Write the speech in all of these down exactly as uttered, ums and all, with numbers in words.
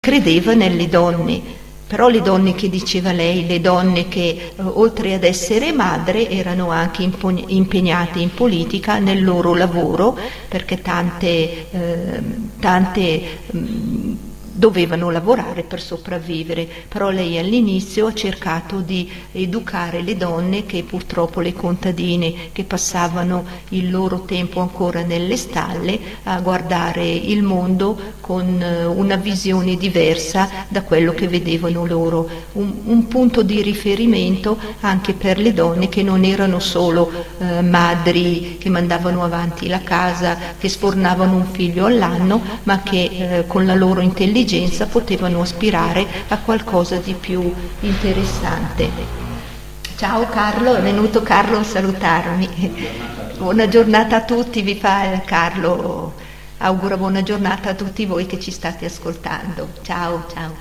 credeva nelle donne, però le donne che diceva lei, le donne che eh, oltre ad essere madre erano anche impo- impegnate in politica nel loro lavoro, perché tante, eh, tante mh, dovevano lavorare per sopravvivere, però lei all'inizio ha cercato di educare le donne, che purtroppo le contadine che passavano il loro tempo ancora nelle stalle a guardare il mondo con una visione diversa da quello che vedevano loro, un, un punto di riferimento anche per le donne che non erano solo eh, madri che mandavano avanti la casa, che sfornavano un figlio all'anno, ma che eh, con la loro intelligenza potevano aspirare a qualcosa di più interessante. Ciao Carlo, è venuto Carlo a salutarmi. Buona giornata a tutti, vi fa Carlo, augura buona giornata a tutti voi che ci state ascoltando. Ciao, ciao.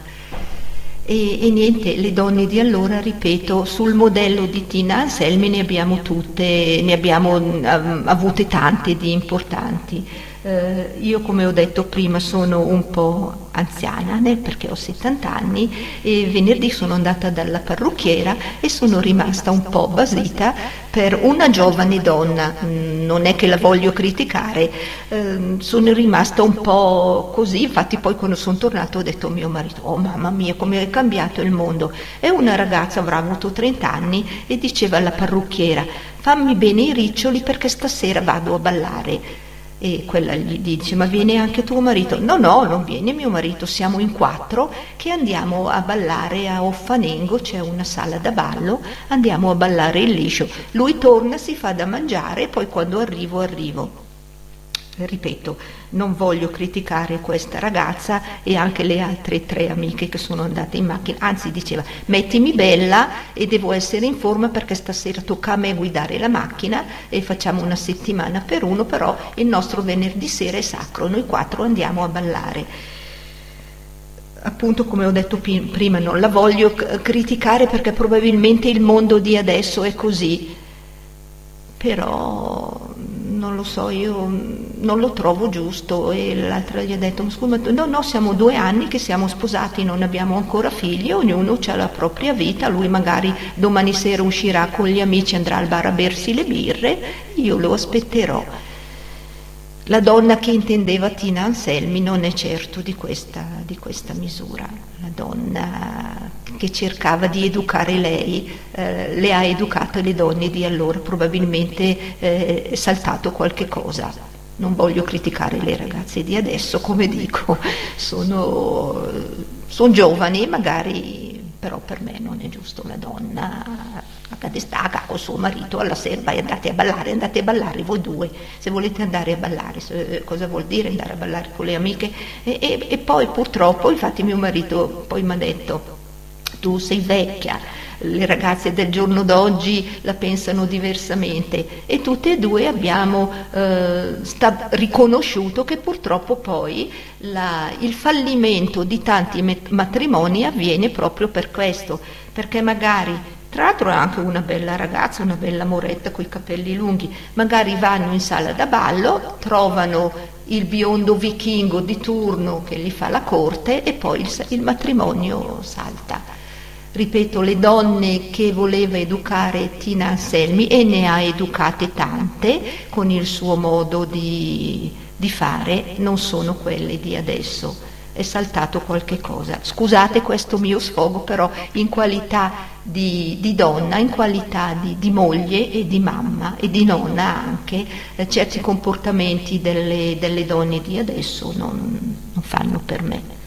E, e niente, le donne di allora, ripeto, sul modello di Tina Anselmi ne abbiamo tutte, ne abbiamo av- avute tante di importanti. Eh, io, come ho detto prima, sono un po' anziana né, perché ho settanta anni, e venerdì sono andata dalla parrucchiera e sono rimasta un po' basita per una giovane donna. Non è che la voglio criticare, eh, sono rimasta un po' così. Infatti poi quando sono tornata ho detto a mio marito: oh mamma mia, come è cambiato il mondo. È una ragazza, avrà avuto trenta anni, e diceva alla parrucchiera: fammi bene i riccioli perché stasera vado a ballare. E quella gli dice: ma viene anche tuo marito? No, no, non viene mio marito, siamo in quattro che andiamo a ballare a Offanengo, c'è una sala da ballo, andiamo a ballare il liscio. Lui torna, si fa da mangiare e poi quando arrivo arrivo. Ripeto, non voglio criticare questa ragazza e anche le altre tre amiche che sono andate in macchina, anzi diceva: mettimi bella e devo essere in forma perché stasera tocca a me guidare la macchina e facciamo una settimana per uno, però il nostro venerdì sera è sacro, noi quattro andiamo a ballare. Appunto, come ho detto prima, non la voglio criticare perché probabilmente il mondo di adesso è così, però non lo so, io non lo trovo giusto. E l'altra gli ha detto: scusa, no, no, siamo due anni che siamo sposati, non abbiamo ancora figli, ognuno ha la propria vita, lui magari domani sera uscirà con gli amici, andrà al bar a bersi le birre, io lo aspetterò. La donna che intendeva Tina Anselmi non è certo di questa, di questa misura. La donna che cercava di educare lei eh, le ha educate le donne di allora, probabilmente eh, è saltato qualche cosa. Non voglio criticare le ragazze di adesso, come dico, sono, sono giovani magari, però per me non è giusto. La donna a destaca con suo marito alla sera: vai, andate a ballare, andate a ballare voi due, se volete andare a ballare. Se, cosa vuol dire andare a ballare con le amiche? E, e, e poi purtroppo, infatti mio marito poi mi ha detto: tu sei vecchia, le ragazze del giorno d'oggi la pensano diversamente, e tutte e due abbiamo eh, sta, riconosciuto che purtroppo poi la, il fallimento di tanti matrimoni avviene proprio per questo, perché magari, tra l'altro è anche una bella ragazza, una bella moretta coi capelli lunghi, magari vanno in sala da ballo, trovano il biondo vichingo di turno che gli fa la corte e poi il, il matrimonio salta. Ripeto, le donne che voleva educare Tina Anselmi, e ne ha educate tante con il suo modo di, di fare, non sono quelle di adesso. È saltato qualche cosa. Scusate questo mio sfogo, però in qualità di, di donna, in qualità di, di moglie e di mamma e di nonna anche, eh, certi comportamenti delle, delle donne di adesso non, non fanno per me.